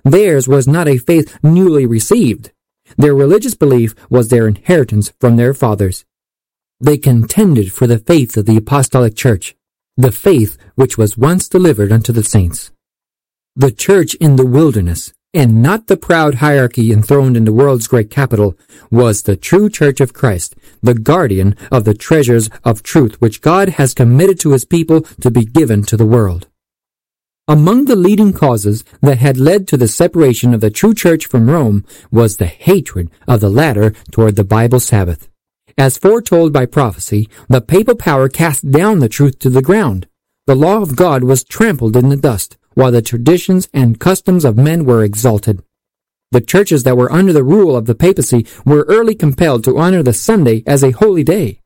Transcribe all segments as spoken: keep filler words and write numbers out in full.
Theirs was not a faith newly received. Their religious belief was their inheritance from their fathers. They contended for the faith of the apostolic church, the faith which was once delivered unto the saints. The church in the wilderness, and not the proud hierarchy enthroned in the world's great capital, was the true church of Christ, the guardian of the treasures of truth which God has committed to his people to be given to the world. Among the leading causes that had led to the separation of the true church from Rome was the hatred of the latter toward the Bible Sabbath. As foretold by prophecy, the papal power cast down the truth to the ground. The law of God was trampled in the dust, while the traditions and customs of men were exalted. The churches that were under the rule of the papacy were early compelled to honor the Sunday as a holy day.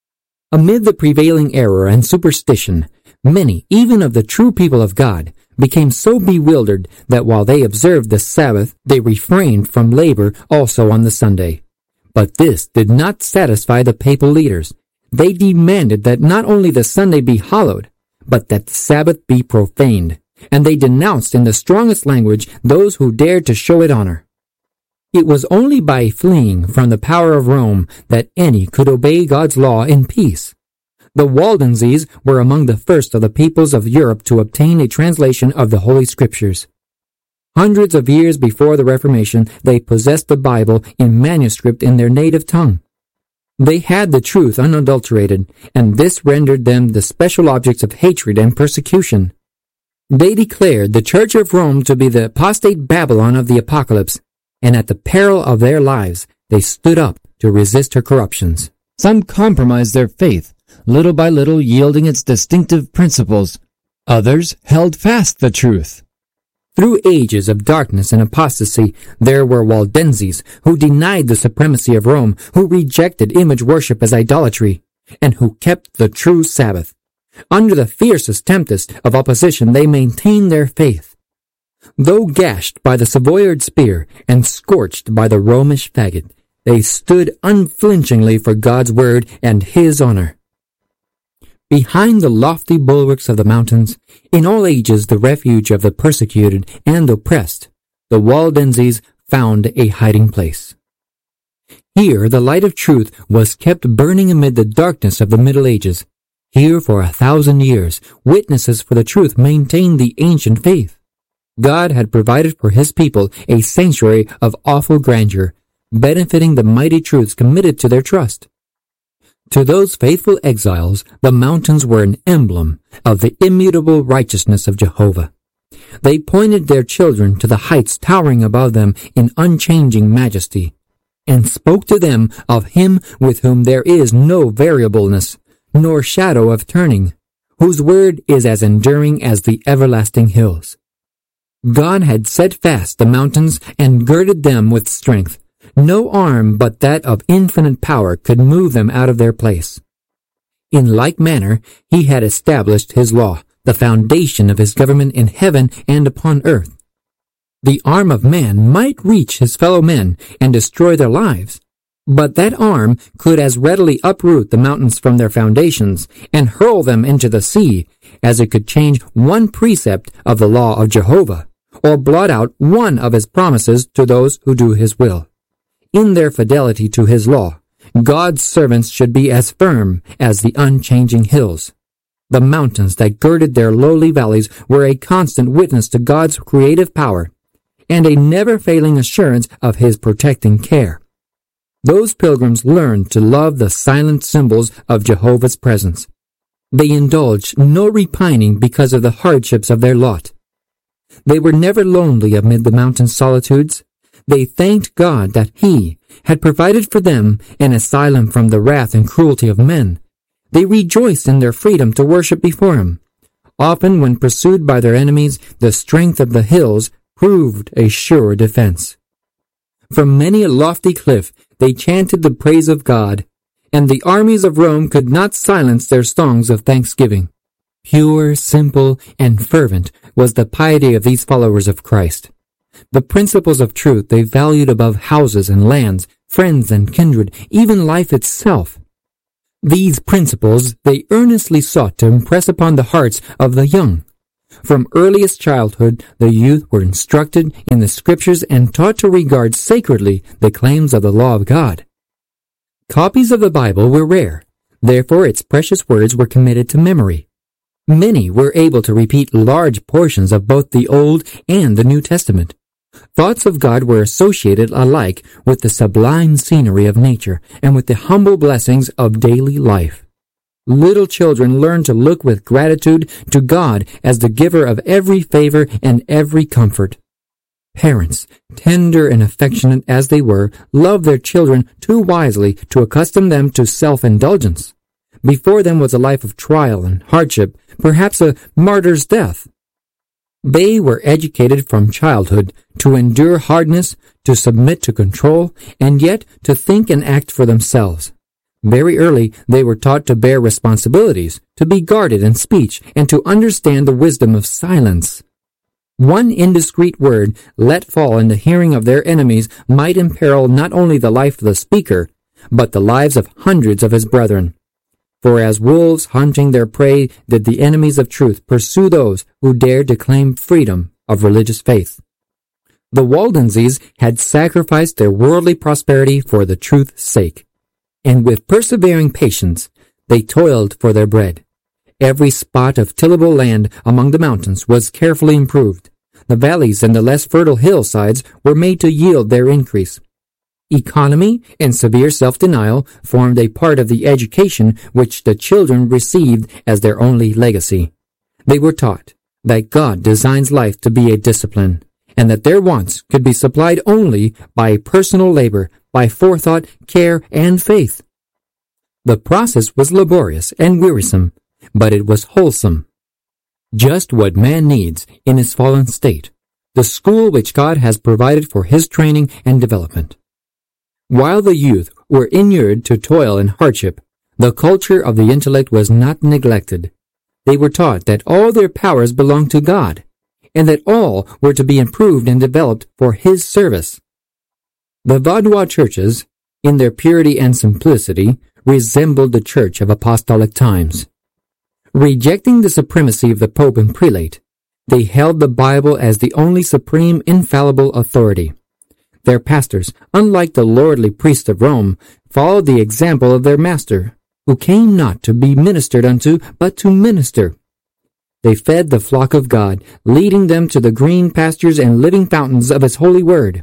Amid the prevailing error and superstition, many, even of the true people of God, became so bewildered that while they observed the Sabbath, they refrained from labor also on the Sunday. But this did not satisfy the papal leaders. They demanded that not only the Sunday be hallowed, but that the Sabbath be profaned, and they denounced in the strongest language those who dared to show it honor. It was only by fleeing from the power of Rome that any could obey God's law in peace. The Waldenses were among the first of the peoples of Europe to obtain a translation of the Holy Scriptures. Hundreds of years before the Reformation, they possessed the Bible in manuscript in their native tongue. They had the truth unadulterated, and this rendered them the special objects of hatred and persecution. They declared the Church of Rome to be the apostate Babylon of the Apocalypse, and at the peril of their lives, they stood up to resist her corruptions. Some compromised their faith, little by little yielding its distinctive principles. Others held fast the truth. Through ages of darkness and apostasy, there were Waldenses who denied the supremacy of Rome, who rejected image worship as idolatry, and who kept the true Sabbath. Under the fiercest tempest of opposition, they maintained their faith. Though gashed by the Savoyard spear and scorched by the Romish faggot, they stood unflinchingly for God's word and his honor. Behind the lofty bulwarks of the mountains, in all ages the refuge of the persecuted and oppressed, the Waldenses found a hiding place. Here the light of truth was kept burning amid the darkness of the Middle Ages. Here for a thousand years, witnesses for the truth maintained the ancient faith. God had provided for his people a sanctuary of awful grandeur, benefiting the mighty truths committed to their trust. To those faithful exiles, the mountains were an emblem of the immutable righteousness of Jehovah. They pointed their children to the heights towering above them in unchanging majesty, and spoke to them of him with whom there is no variableness, nor shadow of turning, whose word is as enduring as the everlasting hills. God had set fast the mountains and girded them with strength. No arm but that of infinite power could move them out of their place. In like manner, he had established his law, the foundation of his government in heaven and upon earth. The arm of man might reach his fellow men and destroy their lives, but that arm could as readily uproot the mountains from their foundations and hurl them into the sea as it could change one precept of the law of Jehovah, or blot out one of his promises to those who do his will. In their fidelity to his law, God's servants should be as firm as the unchanging hills. The mountains that girded their lowly valleys were a constant witness to God's creative power, and a never-failing assurance of his protecting care. Those pilgrims learned to love the silent symbols of Jehovah's presence. They indulged no repining because of the hardships of their lot. They were never lonely amid the mountain solitudes. They thanked God that he had provided for them an asylum from the wrath and cruelty of men. They rejoiced in their freedom to worship before him. Often when pursued by their enemies, the strength of the hills proved a sure defense. From many a lofty cliff they chanted the praise of God, and the armies of Rome could not silence their songs of thanksgiving. Pure, simple, and fervent was the piety of these followers of Christ. The principles of truth they valued above houses and lands, friends and kindred, even life itself. These principles they earnestly sought to impress upon the hearts of the young, From earliest childhood, the youth were instructed in the Scriptures and taught to regard sacredly the claims of the law of God. Copies of the Bible were rare, therefore its precious words were committed to memory. Many were able to repeat large portions of both the Old and the New Testament. Thoughts of God were associated alike with the sublime scenery of nature and with the humble blessings of daily life. Little children learned to look with gratitude to God as the giver of every favor and every comfort. Parents, tender and affectionate as they were, loved their children too wisely to accustom them to self-indulgence. Before them was a life of trial and hardship, perhaps a martyr's death. They were educated from childhood to endure hardness, to submit to control, and yet to think and act for themselves. Very early they were taught to bear responsibilities, to be guarded in speech, and to understand the wisdom of silence. One indiscreet word let fall in the hearing of their enemies might imperil not only the life of the speaker, but the lives of hundreds of his brethren. For as wolves hunting their prey did the enemies of truth pursue those who dared to claim freedom of religious faith. The Waldenses had sacrificed their worldly prosperity for the truth's sake, and with persevering patience they toiled for their bread. Every spot of tillable land among the mountains was carefully improved. The valleys and the less fertile hillsides were made to yield their increase. Economy and severe self-denial formed a part of the education which the children received as their only legacy. They were taught that God designs life to be a discipline, and that their wants could be supplied only by personal labor, by forethought, care, and faith. The process was laborious and wearisome, but it was wholesome. Just what man needs in his fallen state, the school which God has provided for his training and development. While the youth were inured to toil and hardship, the culture of the intellect was not neglected. They were taught that all their powers belonged to God, and that all were to be improved and developed for His service. The Vaudois churches, in their purity and simplicity, resembled the church of apostolic times. Rejecting the supremacy of the Pope and prelate, they held the Bible as the only supreme infallible authority. Their pastors, unlike the lordly priests of Rome, followed the example of their master, who came not to be ministered unto, but to minister. They fed the flock of God, leading them to the green pastures and living fountains of His holy word.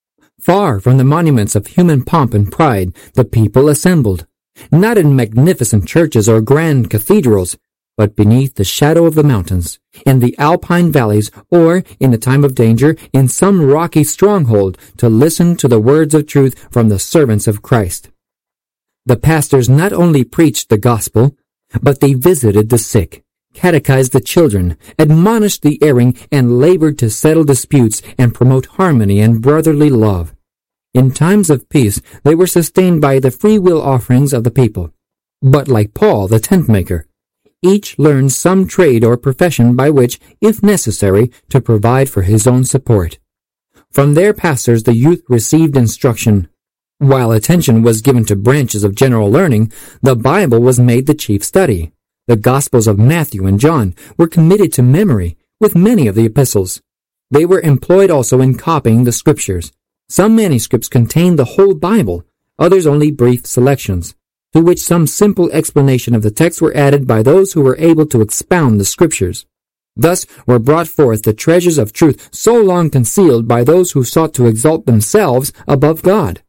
Far from the monuments of human pomp and pride, the people assembled, not in magnificent churches or grand cathedrals, but beneath the shadow of the mountains, in the alpine valleys, or, in a time of danger, in some rocky stronghold, to listen to the words of truth from the servants of Christ. The pastors not only preached the gospel, but they visited the sick, catechized the children, admonished the erring, and labored to settle disputes and promote harmony and brotherly love. In times of peace, they were sustained by the free will offerings of the people. But like Paul, the tent-maker, each learned some trade or profession by which, if necessary, to provide for his own support. From their pastors the youth received instruction. While attention was given to branches of general learning, the Bible was made the chief study. The Gospels of Matthew and John were committed to memory, with many of the epistles. They were employed also in copying the Scriptures. Some manuscripts contained the whole Bible, others only brief selections, to which some simple explanation of the text were added by those who were able to expound the Scriptures. Thus were brought forth the treasures of truth so long concealed by those who sought to exalt themselves above God.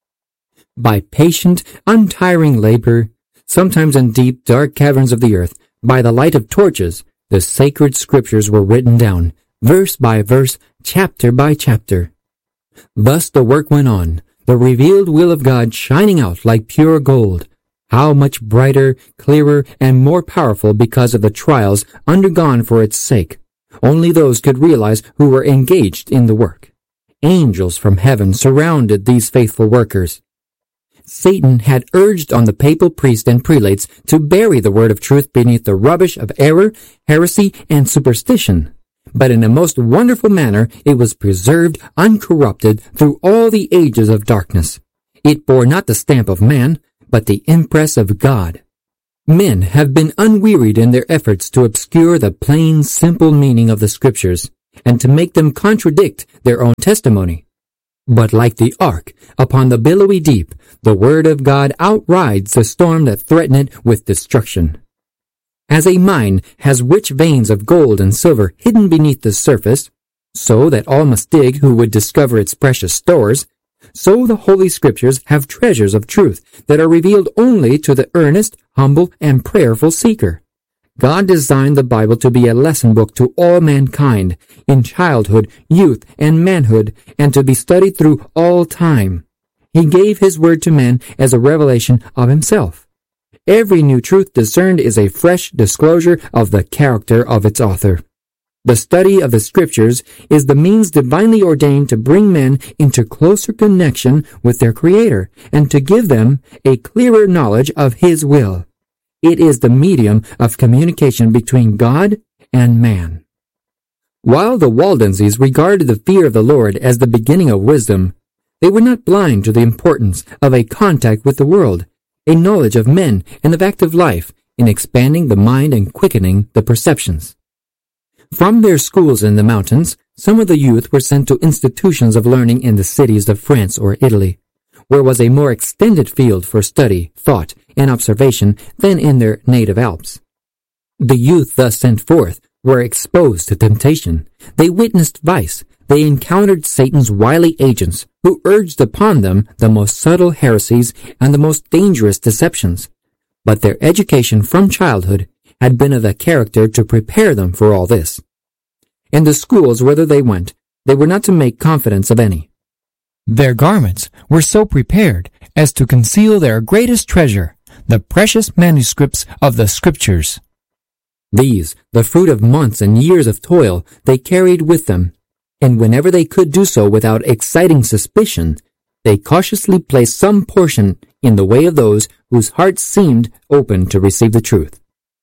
By patient, untiring labor, sometimes in deep, dark caverns of the earth, by the light of torches, the sacred Scriptures were written down, verse by verse, chapter by chapter. Thus the work went on, the revealed will of God shining out like pure gold. How much brighter, clearer, and more powerful because of the trials undergone for its sake. Only those could realize who were engaged in the work. Angels from heaven surrounded these faithful workers. Satan had urged on the papal priests and prelates to bury the word of truth beneath the rubbish of error, heresy, and superstition. But in a most wonderful manner it was preserved uncorrupted through all the ages of darkness. It bore not the stamp of man, but the impress of God. Men have been unwearied in their efforts to obscure the plain, simple meaning of the Scriptures and to make them contradict their own testimony. But like the ark upon the billowy deep, the Word of God outrides the storm that threatened it with destruction. As a mine has rich veins of gold and silver hidden beneath the surface, so that all must dig who would discover its precious stores, so the Holy Scriptures have treasures of truth that are revealed only to the earnest, humble, and prayerful seeker. God designed the Bible to be a lesson book to all mankind, in childhood, youth, and manhood, and to be studied through all time. He gave His Word to man as a revelation of Himself. Every new truth discerned is a fresh disclosure of the character of its author. The study of the Scriptures is the means divinely ordained to bring men into closer connection with their Creator and to give them a clearer knowledge of His will. It is the medium of communication between God and man. While the Waldenses regarded the fear of the Lord as the beginning of wisdom, they were not blind to the importance of a contact with the world, a knowledge of men and of active life in expanding the mind and quickening the perceptions. From their schools in the mountains, some of the youth were sent to institutions of learning in the cities of France or Italy, where was a more extended field for study, thought, and observation than in their native Alps. The youth thus sent forth were exposed to temptation. They witnessed vice. They encountered Satan's wily agents, who urged upon them the most subtle heresies and the most dangerous deceptions. But their education from childhood had been of a character to prepare them for all this. In the schools whither they went, they were not to make confidence of any. Their garments were so prepared as to conceal their greatest treasure, the precious manuscripts of the Scriptures. These, the fruit of months and years of toil, they carried with them, and whenever they could do so without exciting suspicion, they cautiously placed some portion in the way of those whose hearts seemed open to receive the truth.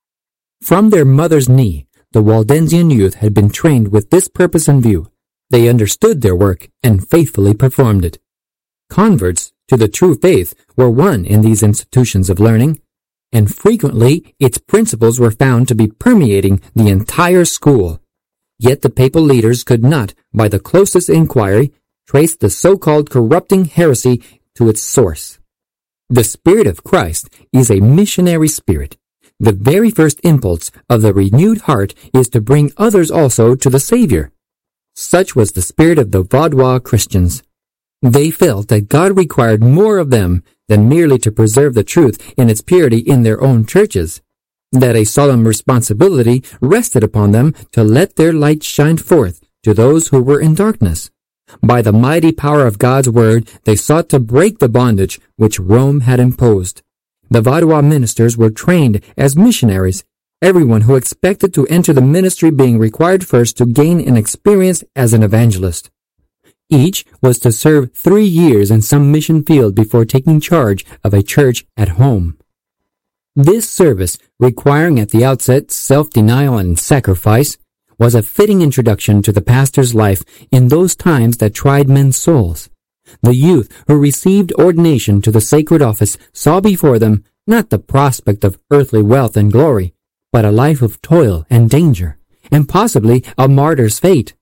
From their mother's knee, the Waldensian youth had been trained with this purpose in view. They understood their work and faithfully performed it. Converts to the true faith were won in these institutions of learning, and frequently its principles were found to be permeating the entire school. Yet the papal leaders could not, by the closest inquiry, trace the so-called corrupting heresy to its source. The Spirit of Christ is a missionary spirit. The very first impulse of the renewed heart is to bring others also to the Savior. Such was the spirit of the Vaudois Christians. They felt that God required more of them than merely to preserve the truth in its purity in their own churches, that a solemn responsibility rested upon them to let their light shine forth to those who were in darkness. By the mighty power of God's word, they sought to break the bondage which Rome had imposed. The Vaudois ministers were trained as missionaries, everyone who expected to enter the ministry being required first to gain an experience as an evangelist. Each was to serve three years in some mission field before taking charge of a church at home. This service, requiring at the outset self-denial and sacrifice, was a fitting introduction to the pastor's life in those times that tried men's souls. The youth who received ordination to the sacred office saw before them not the prospect of earthly wealth and glory, but a life of toil and danger, and possibly a martyr's fate.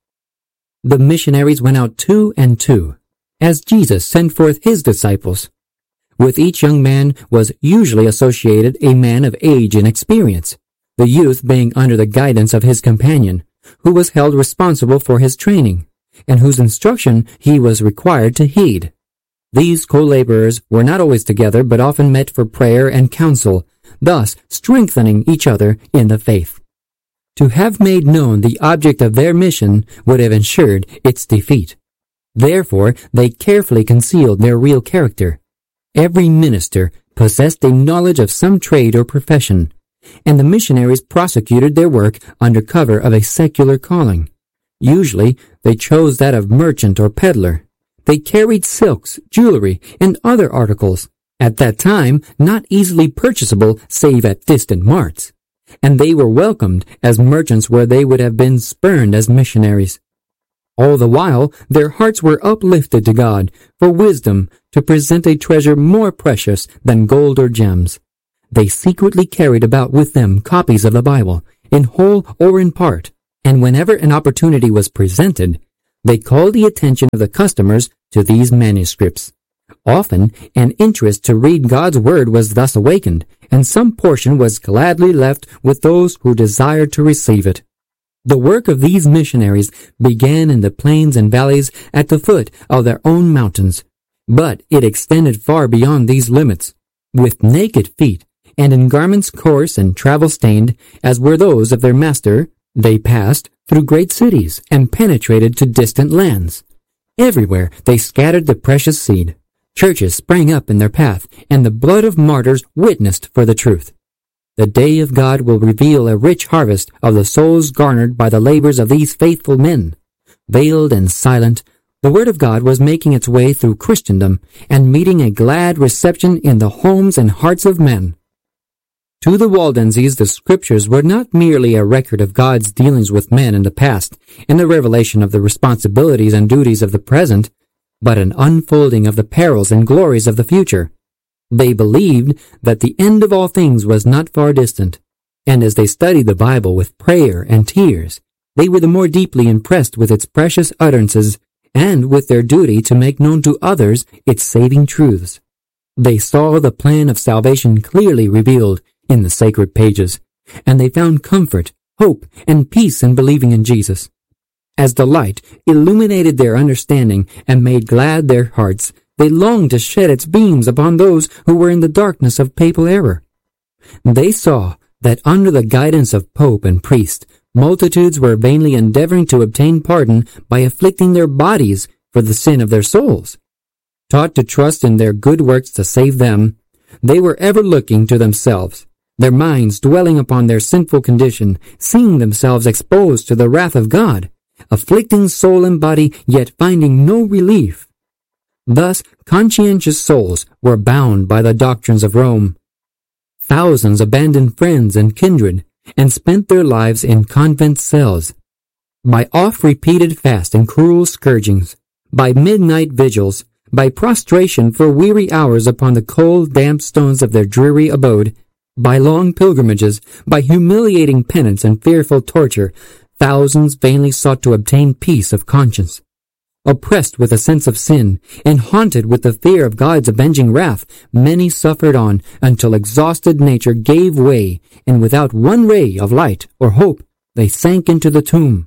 The missionaries went out two and two, as Jesus sent forth His disciples. With each young man was usually associated a man of age and experience, the youth being under the guidance of his companion, who was held responsible for his training, and whose instruction he was required to heed. These co-laborers were not always together, but often met for prayer and counsel, thus strengthening each other in the faith. To have made known the object of their mission would have ensured its defeat. Therefore, they carefully concealed their real character. Every minister possessed a knowledge of some trade or profession, and the missionaries prosecuted their work under cover of a secular calling. Usually, they chose that of merchant or peddler. They carried silks, jewelry, and other articles, at that time not easily purchasable save at distant marts, and they were welcomed as merchants where they would have been spurned as missionaries. All the while, their hearts were uplifted to God for wisdom to present a treasure more precious than gold or gems. they secretly carried about with them copies of the Bible, in whole or in part, and whenever an opportunity was presented, they called the attention of the customers to these manuscripts. Often, an interest to read God's Word was thus awakened, and some portion was gladly left with those who desired to receive it. The work of these missionaries began in the plains and valleys at the foot of their own mountains, but it extended far beyond these limits. With naked feet, and in garments coarse and travel-stained, as were those of their master, they passed through great cities and penetrated to distant lands. Everywhere they scattered the precious seed. Churches sprang up in their path, and the blood of martyrs witnessed for the truth. The day of God will reveal a rich harvest of the souls garnered by the labors of these faithful men. Veiled and silent, the Word of God was making its way through Christendom and meeting a glad reception in the homes and hearts of men. To the Waldenses, the Scriptures were not merely a record of God's dealings with men in the past and the revelation of the responsibilities and duties of the present, but an unfolding of the perils and glories of the future. They believed that the end of all things was not far distant, and as they studied the Bible with prayer and tears, they were the more deeply impressed with its precious utterances and with their duty to make known to others its saving truths. They saw the plan of salvation clearly revealed in the sacred pages, and they found comfort, hope, and peace in believing in Jesus. As the light illuminated their understanding and made glad their hearts, they longed to shed its beams upon those who were in the darkness of papal error. They saw that under the guidance of pope and priest, multitudes were vainly endeavoring to obtain pardon by afflicting their bodies for the sin of their souls. Taught to trust in their good works to save them, they were ever looking to themselves, their minds dwelling upon their sinful condition, seeing themselves exposed to the wrath of God, afflicting soul and body, yet finding no relief. Thus, conscientious souls were bound by the doctrines of Rome. Thousands abandoned friends and kindred, and spent their lives in convent cells. By oft-repeated fast and cruel scourgings, by midnight vigils, by prostration for weary hours upon the cold, damp stones of their dreary abode, by long pilgrimages, by humiliating penance and fearful torture, thousands vainly sought to obtain peace of conscience. Oppressed with a sense of sin, and haunted with the fear of God's avenging wrath, many suffered on until exhausted nature gave way, and without one ray of light or hope, they sank into the tomb.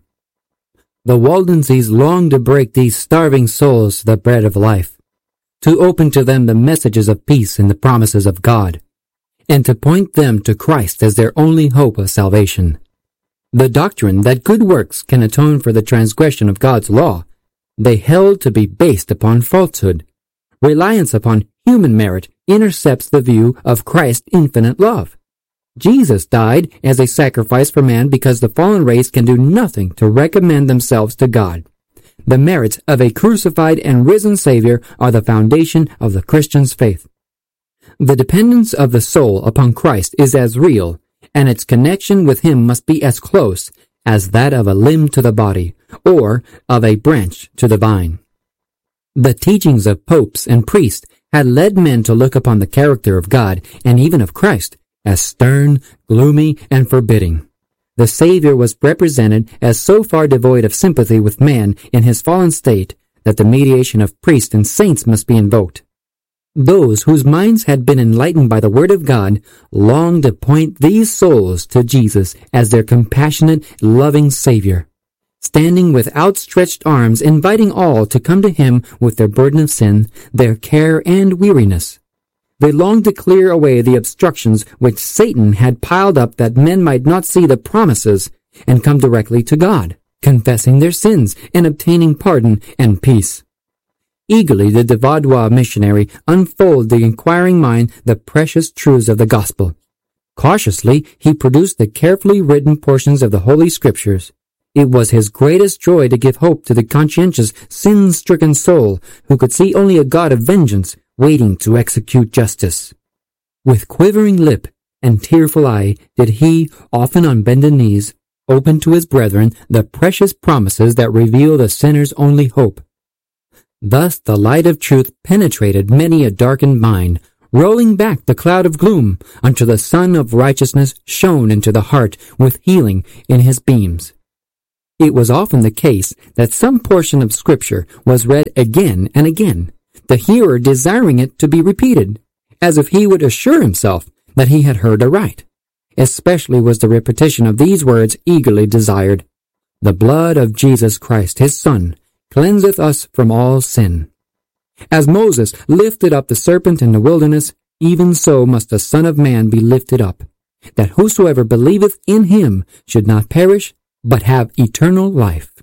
The Waldenses longed to break these starving souls the bread of life, to open to them the messages of peace and the promises of God, and to point them to Christ as their only hope of salvation. The doctrine that good works can atone for the transgression of God's law they held to be based upon falsehood. Reliance upon human merit intercepts the view of Christ's infinite love. Jesus died as a sacrifice for man because the fallen race can do nothing to recommend themselves to God. The merits of a crucified and risen Savior are the foundation of the Christian's faith. The dependence of the soul upon Christ is as real, and its connection with Him must be as close as that of a limb to the body, or of a branch to the vine. The teachings of popes and priests had led men to look upon the character of God, and even of Christ, as stern, gloomy, and forbidding. The Savior was represented as so far devoid of sympathy with man in his fallen state that the mediation of priests and saints must be invoked. Those whose minds had been enlightened by the Word of God longed to point these souls to Jesus as their compassionate, loving Savior, standing with outstretched arms, inviting all to come to Him with their burden of sin, their care and weariness. They longed to clear away the obstructions which Satan had piled up that men might not see the promises and come directly to God, confessing their sins and obtaining pardon and peace. Eagerly did the Vaudois missionary unfold to the inquiring mind the precious truths of the gospel. Cautiously he produced the carefully written portions of the Holy Scriptures. It was his greatest joy to give hope to the conscientious, sin-stricken soul who could see only a God of vengeance waiting to execute justice. With quivering lip and tearful eye did he, often on bended knees, open to his brethren the precious promises that reveal the sinner's only hope. Thus the light of truth penetrated many a darkened mind, rolling back the cloud of gloom until the sun of righteousness shone into the heart with healing in his beams. It was often the case that some portion of Scripture was read again and again, the hearer desiring it to be repeated, as if he would assure himself that he had heard aright. Especially was the repetition of these words eagerly desired. The blood of Jesus Christ, his Son, cleanseth us from all sin. As Moses lifted up the serpent in the wilderness, even so must the Son of Man be lifted up, that whosoever believeth in him should not perish, but have eternal life.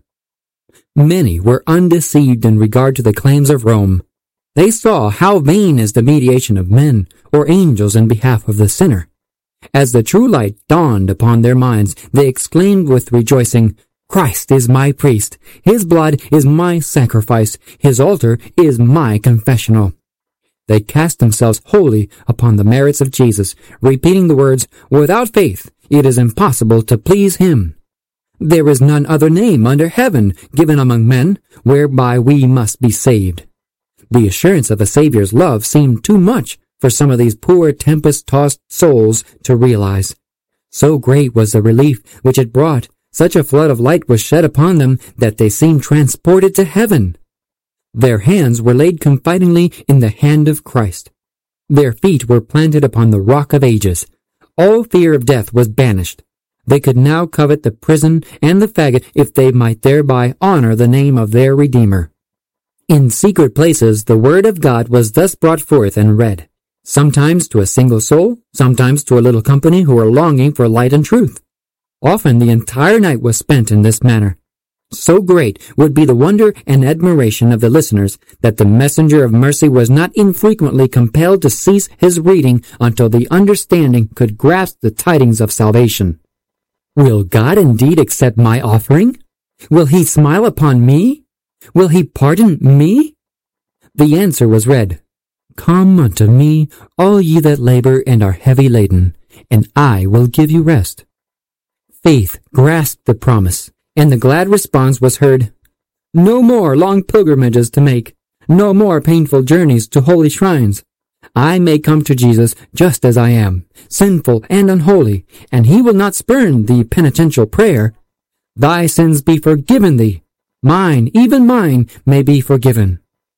Many were undeceived in regard to the claims of Rome. They saw how vain is the mediation of men or angels in behalf of the sinner. As the true light dawned upon their minds, they exclaimed with rejoicing, Christ is my priest, his blood is my sacrifice, his altar is my confessional. They cast themselves wholly upon the merits of Jesus, repeating the words, Without faith it is impossible to please him. There is none other name under heaven given among men whereby we must be saved. The assurance of a Savior's love seemed too much for some of these poor tempest-tossed souls to realize. So great was the relief which it brought, such a flood of light was shed upon them that they seemed transported to heaven. Their hands were laid confidingly in the hand of Christ. Their feet were planted upon the rock of ages. All fear of death was banished. They could now covet the prison and the faggot if they might thereby honor the name of their Redeemer. In secret places the word of God was thus brought forth and read, sometimes to a single soul, sometimes to a little company who were longing for light and truth. Often the entire night was spent in this manner. So great would be the wonder and admiration of the listeners that the messenger of mercy was not infrequently compelled to cease his reading until the understanding could grasp the tidings of salvation. Will God indeed accept my offering? Will he smile upon me? Will he pardon me? The answer was read, Come unto me, all ye that labor and are heavy laden, and I will give you rest. Faith grasped the promise, and the glad response was heard, No more long pilgrimages to make, no more painful journeys to holy shrines. I may come to Jesus just as I am, sinful and unholy, and he will not spurn the penitential prayer, Thy sins be forgiven thee, mine, even mine, may be forgiven.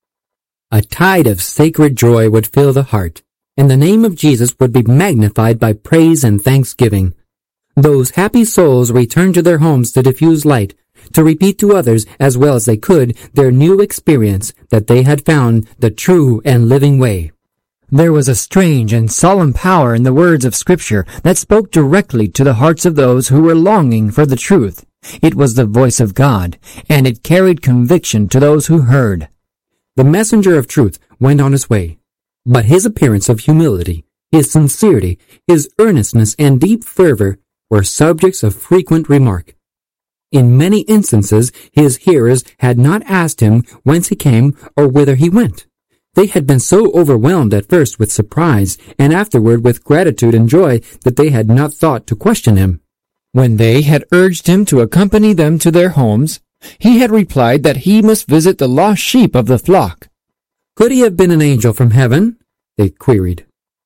A tide of sacred joy would fill the heart, and the name of Jesus would be magnified by praise and thanksgiving. Those happy souls returned to their homes to diffuse light, to repeat to others as well as they could their new experience that they had found the true and living way. There was a strange and solemn power in the words of Scripture that spoke directly to the hearts of those who were longing for the truth. It was the voice of God, and it carried conviction to those who heard. The messenger of truth went on his way, but his appearance of humility, his sincerity, his earnestness, and deep fervor were subjects of frequent remark. In many instances, his hearers had not asked him whence he came or whither he went. They had been so overwhelmed at first with surprise and afterward with gratitude and joy that they had not thought to question him. When they had urged him to accompany them to their homes, he had replied that he must visit the lost sheep of the flock. Could he have been an angel from heaven? They queried.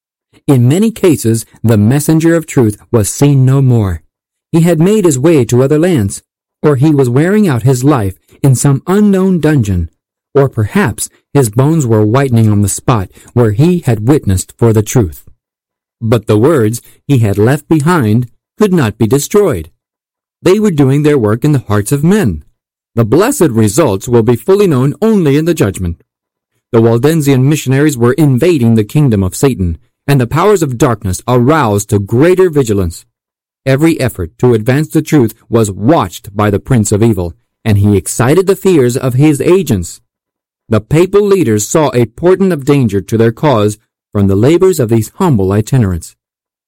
In many cases, the messenger of truth was seen no more. He had made his way to other lands, or he was wearing out his life in some unknown dungeon, or perhaps his bones were whitening on the spot where he had witnessed for the truth. But the words he had left behind could not be destroyed. They were doing their work in the hearts of men. The blessed results will be fully known only in the judgment. The Waldensian missionaries were invading the kingdom of Satan, and the powers of darkness aroused to greater vigilance. Every effort to advance the truth was watched by the prince of evil, and he excited the fears of his agents. The papal leaders saw a portent of danger to their cause from the labors of these humble itinerants.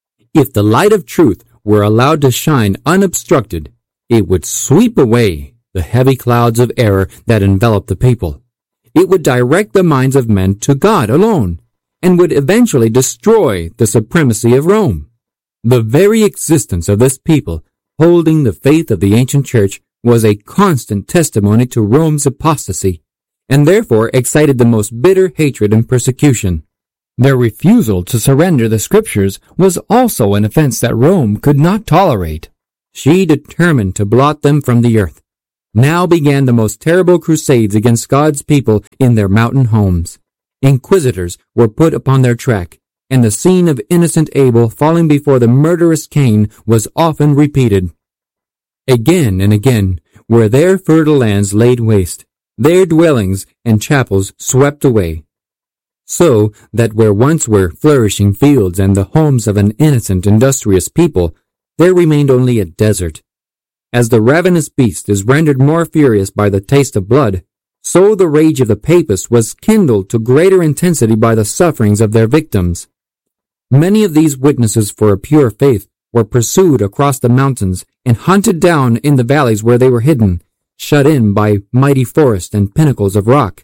If the light of truth were allowed to shine unobstructed, it would sweep away the heavy clouds of error that enveloped the people. It would direct the minds of men to God alone, and would eventually destroy the supremacy of Rome. The very existence of this people, holding the faith of the ancient church, was a constant testimony to Rome's apostasy, and therefore excited the most bitter hatred and persecution. Their refusal to surrender the Scriptures was also an offense that Rome could not tolerate. She determined to blot them from the earth. Now began the most terrible crusades against God's people in their mountain homes. Inquisitors were put upon their track, and the scene of innocent Abel falling before the murderous Cain was often repeated. Again and again were their fertile lands laid waste, their dwellings and chapels swept away, so that where once were flourishing fields and the homes of an innocent, industrious people, there remained only a desert. As the ravenous beast is rendered more furious by the taste of blood, so the rage of the papists was kindled to greater intensity by the sufferings of their victims. Many of these witnesses for a pure faith were pursued across the mountains and hunted down in the valleys where they were hidden, shut in by mighty forests and pinnacles of rock.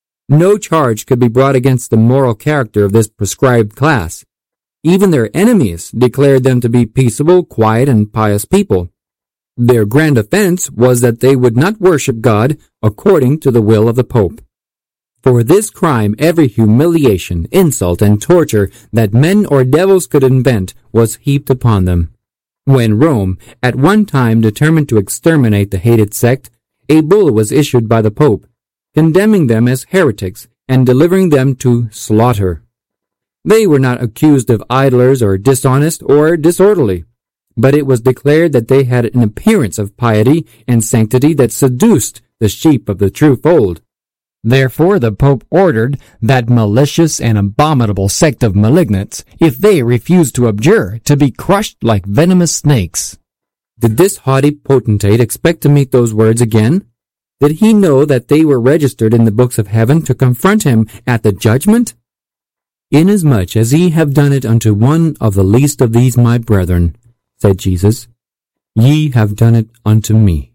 No charge could be brought against the moral character of this proscribed class. Even their enemies declared them to be peaceable, quiet, and pious people. Their grand offense was that they would not worship God according to the will of the Pope. For this crime, every humiliation, insult, and torture that men or devils could invent was heaped upon them. When Rome, at one time determined to exterminate the hated sect, a bull was issued by the Pope, condemning them as heretics and delivering them to slaughter. They were not accused of idlers or dishonest or disorderly, but it was declared that they had an appearance of piety and sanctity that seduced the sheep of the true fold. Therefore the Pope ordered that malicious and abominable sect of malignants, if they refused to abjure, to be crushed like venomous snakes. Did this haughty potentate expect to meet those words again? Did he know that they were registered in the books of heaven to confront him at the judgment? Inasmuch as ye have done it unto one of the least of these my brethren, said Jesus, ye have done it unto me.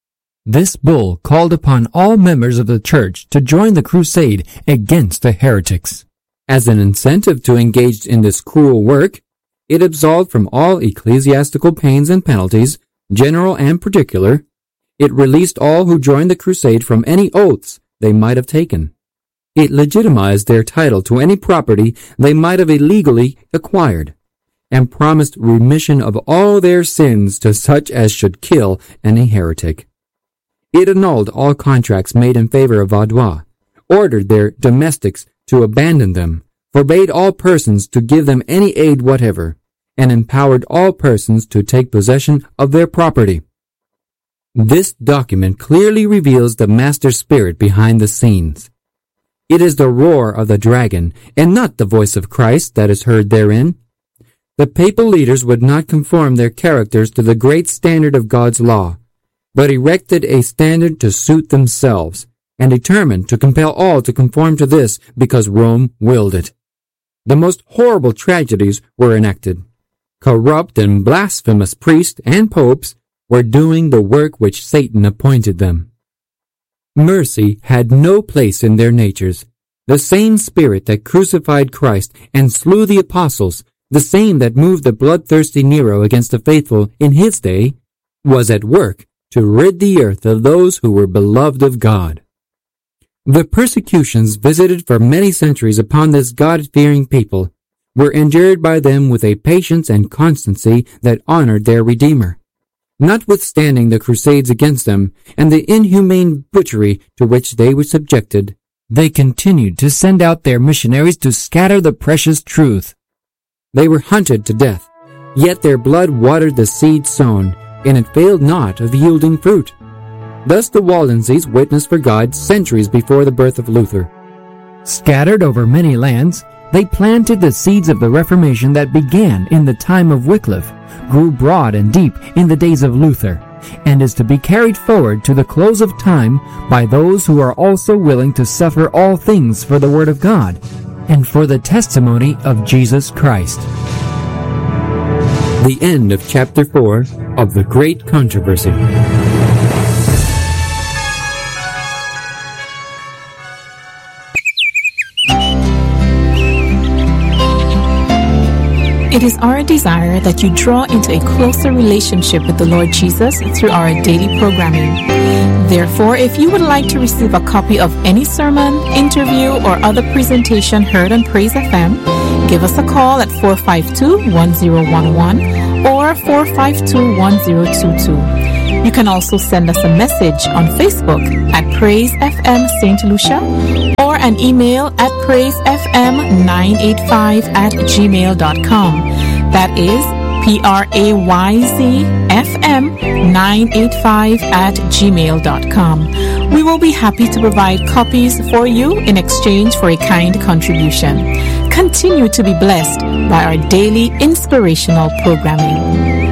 This bull called upon all members of the church to join the crusade against the heretics. As an incentive to engage in this cruel work, it absolved from all ecclesiastical pains and penalties, general and particular. It released all who joined the crusade from any oaths they might have taken. It legitimized their title to any property they might have illegally acquired, and promised remission of all their sins to such as should kill any heretic. It annulled all contracts made in favor of Vaudois, ordered their domestics to abandon them, forbade all persons to give them any aid whatever, and empowered all persons to take possession of their property. This document clearly reveals the master spirit behind the scenes. It is the roar of the dragon, and not the voice of Christ, that is heard therein. The papal leaders would not conform their characters to the great standard of God's law, but erected a standard to suit themselves, and determined to compel all to conform to this because Rome willed it. The most horrible tragedies were enacted. Corrupt and blasphemous priests and popes were doing the work which Satan appointed them. Mercy had no place in their natures. The same spirit that crucified Christ and slew the apostles, the same that moved the bloodthirsty Nero against the faithful in his day, was at work to rid the earth of those who were beloved of God. The persecutions visited for many centuries upon this God-fearing people were endured by them with a patience and constancy that honored their Redeemer. Notwithstanding the crusades against them and the inhumane butchery to which they were subjected, they continued to send out their missionaries to scatter the precious truth. They were hunted to death, yet their blood watered the seed sown, and it failed not of yielding fruit. Thus the Waldenses witnessed for God centuries before the birth of Luther. Scattered over many lands, they planted the seeds of the Reformation that began in the time of Wycliffe, grew broad and deep in the days of Luther, and is to be carried forward to the close of time by those who are also willing to suffer all things for the Word of God and for the testimony of Jesus Christ. The end of chapter four of The Great Controversy. It is our desire that you draw into a closer relationship with the Lord Jesus through our daily programming. Therefore, if you would like to receive a copy of any sermon, interview, or other presentation heard on Praise F M, give us a call at four five two, one zero one one or four five two, one zero two two. You can also send us a message on Facebook at Praise F M Saint Lucia or an email at praise f m nine eight five at gmail dot com. That is P R A Y Z F M nine eight five at gmail dot com. We will be happy to provide copies for you in exchange for a kind contribution. Continue to be blessed by our daily inspirational programming.